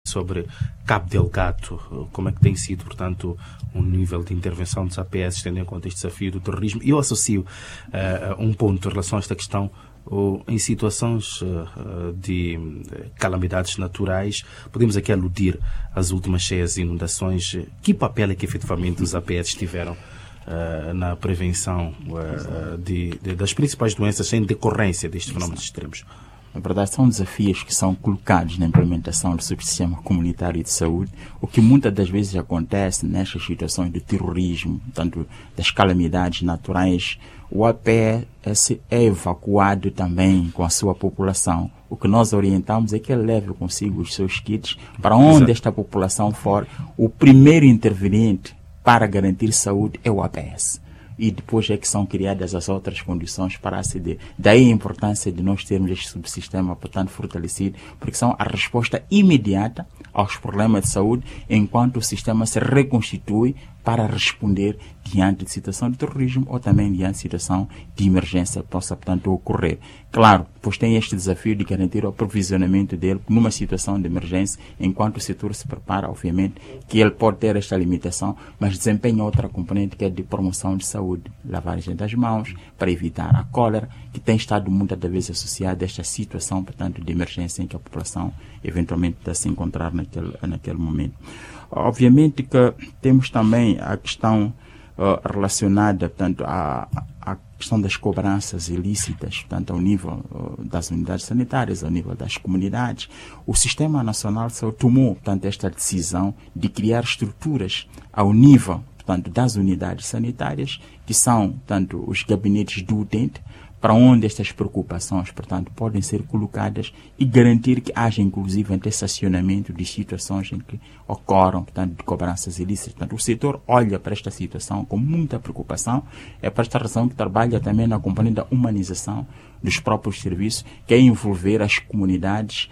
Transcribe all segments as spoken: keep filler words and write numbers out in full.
sobre Cabo Delgado. Como é que tem sido, portanto, um nível de intervenção dos A P S, tendo em conta este desafio do terrorismo? Eu associo uh, um ponto em relação a esta questão. Ou em situações uh, de calamidades naturais, podemos aqui aludir às últimas cheias e inundações. Que papel é que efetivamente os A P S tiveram uh, na prevenção uh, de, de, das principais doenças em decorrência destes fenómenos extremos? Na verdade, são desafios que são colocados na implementação do subsistema comunitário de saúde, o que muitas das vezes acontece nestas situações de terrorismo, tanto das calamidades naturais. O A P S é evacuado também com a sua população. O que nós orientamos é que ele leve consigo os seus kits para onde Exato. Esta população for. O primeiro interveniente para garantir saúde é o A P S. E depois é que são criadas as outras condições para aceder. Daí a importância de nós termos este subsistema, portanto, fortalecido, porque são a resposta imediata aos problemas de saúde, enquanto o sistema se reconstitui para responder diante de situação de terrorismo ou também diante de situação de emergência que possa, portanto, ocorrer. Claro, pois tem este desafio de garantir o aprovisionamento dele numa situação de emergência, enquanto o setor se prepara, obviamente, que ele pode ter esta limitação, mas desempenha outra componente que é de promoção de saúde, lavagem das mãos, para evitar a cólera, que tem estado muitas das vezes associada a esta situação, portanto, de emergência em que a população eventualmente está a se encontrar naquele, naquele momento. Obviamente que temos também a questão uh, relacionada, portanto, à, à questão das cobranças ilícitas, portanto, ao nível uh, das unidades sanitárias, ao nível das comunidades. O Sistema Nacional de Saúde tomou, portanto, esta decisão de criar estruturas ao nível, portanto, das unidades sanitárias, que são, portanto, os gabinetes do utente, para onde estas preocupações, portanto, podem ser colocadas e garantir que haja, inclusive, estacionamento de situações em que ocorram, portanto, de cobranças ilícitas. Portanto, o setor olha para esta situação com muita preocupação. É por esta razão que trabalha também na componente da humanização dos próprios serviços, que é envolver as comunidades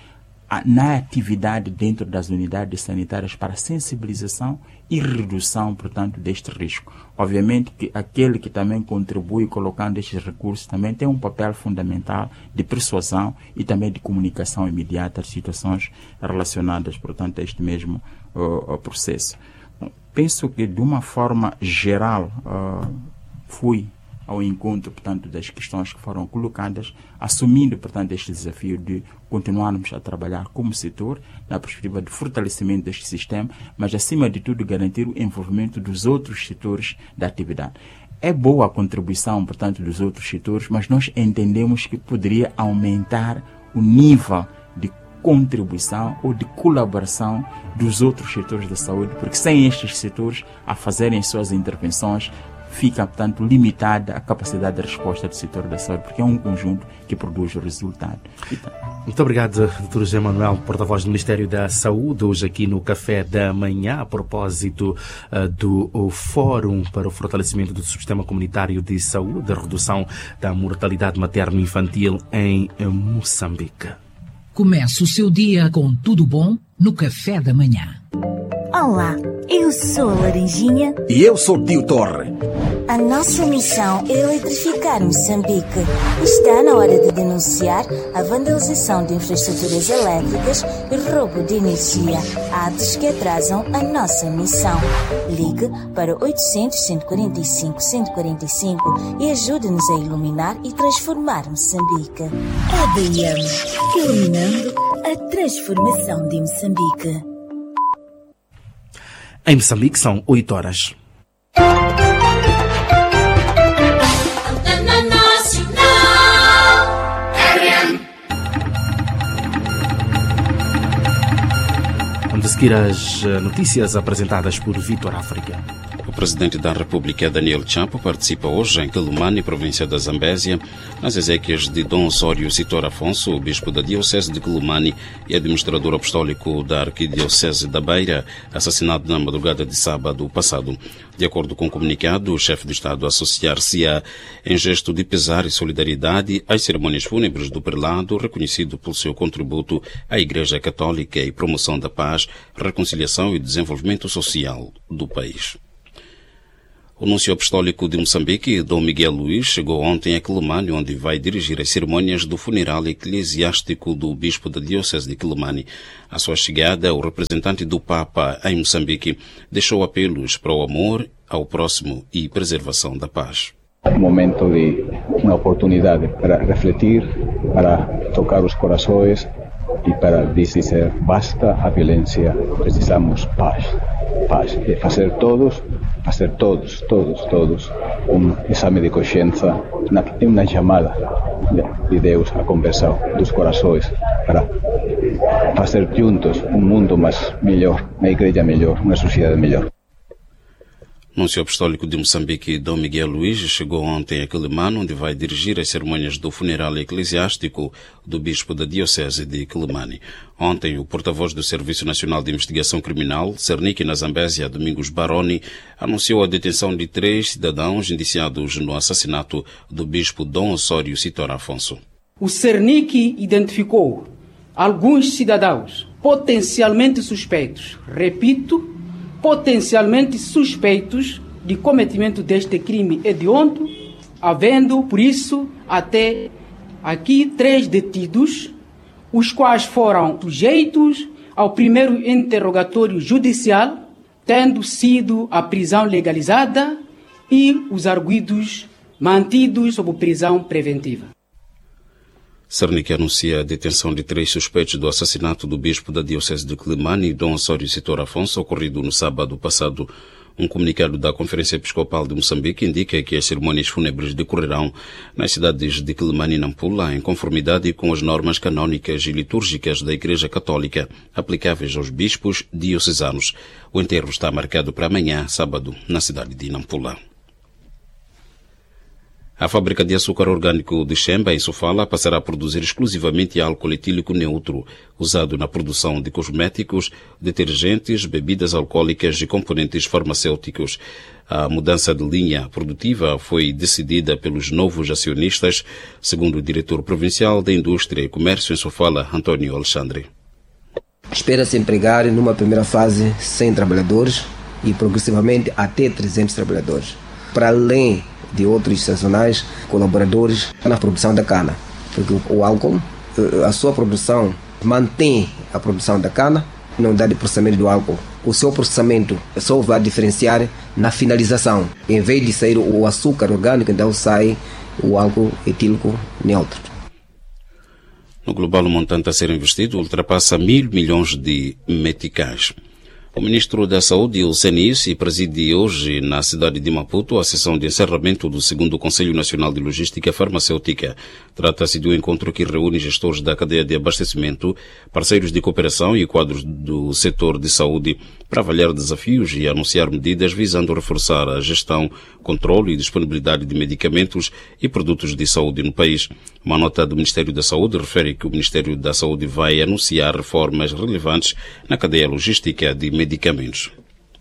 na atividade dentro das unidades sanitárias para sensibilização e redução, portanto, deste risco. Obviamente que aquele que também contribui colocando estes recursos também tem um papel fundamental de persuasão e também de comunicação imediata de situações relacionadas, portanto, a este mesmo uh, processo. Penso que, de uma forma geral, uh, fui ao encontro, portanto, das questões que foram colocadas, assumindo, portanto, este desafio de continuarmos a trabalhar como setor, na perspectiva de fortalecimento deste sistema, mas, acima de tudo, garantir o envolvimento dos outros setores da atividade. É boa a contribuição, portanto, dos outros setores, mas nós entendemos que poderia aumentar o nível de contribuição ou de colaboração dos outros setores da saúde, porque sem estes setores a fazerem suas intervenções, fica, portanto, limitada a capacidade de resposta do setor da saúde, porque é um conjunto que produz o resultado. Então, muito obrigado, doutor José Manuel, porta-voz do Ministério da Saúde, hoje aqui no Café da Manhã, a propósito uh, do uh, Fórum para o Fortalecimento do Sistema Comunitário de Saúde, a redução da mortalidade materno-infantil em uh, Moçambique. Comece o seu dia com tudo bom no Café da Manhã. Olá, eu sou a Laranjinha. E eu sou o Tio Torre. A nossa missão é eletrificar Moçambique. Está na hora de denunciar a vandalização de infraestruturas elétricas e roubo de energia, atos que atrasam a nossa missão. Ligue para oitocentos, cento e quarenta e cinco, cento e quarenta e cinco e ajude-nos a iluminar e transformar Moçambique. A D M, iluminando a transformação de Moçambique. Em Moçambique são oito horas. Vamos a seguir as notícias apresentadas por Vítor África. O presidente da República, Daniel Chapo, participa hoje em Quelimane, província da Zambésia, nas exéquias de Dom Osório Sitor Afonso, o bispo da Diocese de Quelimane e administrador apostólico da Arquidiocese da Beira, assassinado na madrugada de sábado passado. De acordo com o comunicado, o chefe do Estado associar-se-á em gesto de pesar e solidariedade às cerimônias fúnebres do prelado, reconhecido pelo seu contributo à Igreja Católica e promoção da paz, reconciliação e desenvolvimento social do país. O nuncio apostólico de Moçambique, Dom Miguel Luís, chegou ontem a Quelimane, onde vai dirigir as cerimônias do funeral eclesiástico do bispo da diocese de Quelimane. À sua chegada, o representante do Papa em Moçambique deixou apelos para o amor ao próximo e preservação da paz. Um momento de uma oportunidade para refletir, para tocar os corações e para dizer basta a violência, precisamos paz. Paz, e fazer todos, fazer todos, todos, todos um exame de consciência, uma chamada de Deus à conversão dos corações para fazer juntos um mundo mais melhor, uma igreja melhor, uma sociedade melhor. O nuncio apostólico de Moçambique, Dom Miguel Luís, chegou ontem a Quelimane, onde vai dirigir as cerimônias do funeral eclesiástico do bispo da diocese de Quelimane. Ontem, o porta-voz do Serviço Nacional de Investigação Criminal, Cernic na Zambésia, Domingos Baroni, anunciou a detenção de três cidadãos indiciados no assassinato do bispo Dom Osório Sitor Afonso. O Cernic identificou alguns cidadãos potencialmente suspeitos, repito, potencialmente suspeitos de cometimento deste crime hediondo, havendo, por isso, até aqui três detidos, os quais foram sujeitos ao primeiro interrogatório judicial, tendo sido a prisão legalizada e os arguidos mantidos sob prisão preventiva. Cernic anuncia a detenção de três suspeitos do assassinato do bispo da diocese de Quelimane, Dom Osório Sitor Afonso, ocorrido no sábado passado. Um comunicado da Conferência Episcopal de Moçambique indica que as cerimônias fúnebres decorrerão nas cidades de Quelimane e Nampula, em conformidade com as normas canônicas e litúrgicas da Igreja Católica, aplicáveis aos bispos diocesanos. O enterro está marcado para amanhã, sábado, na cidade de Nampula. A fábrica de açúcar orgânico de Xemba, em Sofala, passará a produzir exclusivamente álcool etílico neutro, usado na produção de cosméticos, detergentes, bebidas alcoólicas e componentes farmacêuticos. A mudança de linha produtiva foi decidida pelos novos acionistas, segundo o diretor provincial da Indústria e Comércio em Sofala, António Alexandre. Espera-se empregar, numa primeira fase, cem trabalhadores e progressivamente até trezentos trabalhadores. Para além de outros sazonais colaboradores na produção da cana, porque o álcool, a sua produção mantém a produção da cana, não dá de processamento do álcool. O seu processamento só vai diferenciar na finalização. Em vez de sair o açúcar orgânico, então sai o álcool etílico neutro. No global, o montante a ser investido ultrapassa mil milhões de meticais. O ministro da Saúde, o Senice, preside hoje na cidade de Maputo a sessão de encerramento do segundo Conselho Nacional de Logística Farmacêutica. Trata-se de um encontro que reúne gestores da cadeia de abastecimento, parceiros de cooperação e quadros do setor de saúde para avaliar desafios e anunciar medidas visando reforçar a gestão, controle e disponibilidade de medicamentos e produtos de saúde no país. Uma nota do Ministério da Saúde refere que o Ministério da Saúde vai anunciar reformas relevantes na cadeia logística de medicamentos.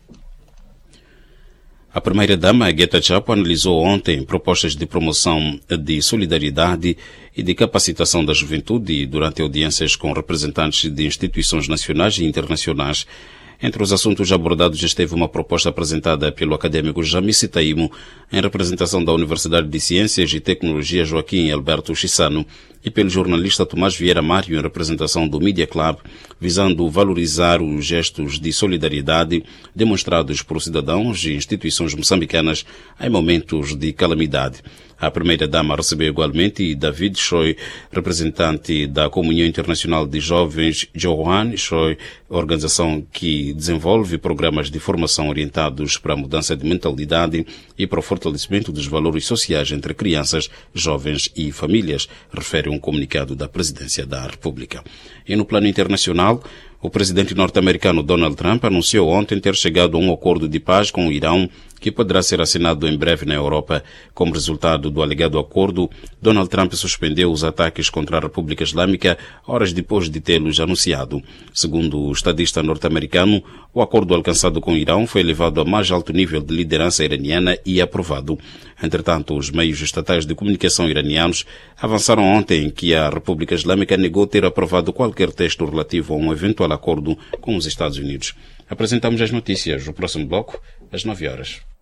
A primeira-dama, Guetta Chapo, analisou ontem propostas de promoção de solidariedade e de capacitação da juventude durante audiências com representantes de instituições nacionais e internacionais. Entre os assuntos abordados esteve uma proposta apresentada pelo académico Jamice Taimo, em representação da Universidade de Ciências e Tecnologia Joaquim Alberto Chissano, e pelo jornalista Tomás Vieira Mário, em representação do Media Club, visando valorizar os gestos de solidariedade demonstrados por cidadãos e instituições moçambicanas em momentos de calamidade. A primeira-dama recebeu igualmente David Choi, representante da Comunhão Internacional de Jovens Johan Choi, organização que desenvolve programas de formação orientados para a mudança de mentalidade e para o fortalecimento dos valores sociais entre crianças, jovens e famílias, refere um comunicado da Presidência da República. E no plano internacional, o presidente norte-americano Donald Trump anunciou ontem ter chegado a um acordo de paz com o Irão que poderá ser assinado em breve na Europa. Como resultado do alegado acordo, Donald Trump suspendeu os ataques contra a República Islâmica horas depois de tê-los anunciado. Segundo o estadista norte-americano, o acordo alcançado com o Irão foi elevado a mais alto nível de liderança iraniana e aprovado. Entretanto, os meios estatais de comunicação iranianos avançaram ontem que a República Islâmica negou ter aprovado qualquer texto relativo a um eventual acordo com os Estados Unidos. Apresentamos as notícias. O próximo bloco, às nove horas.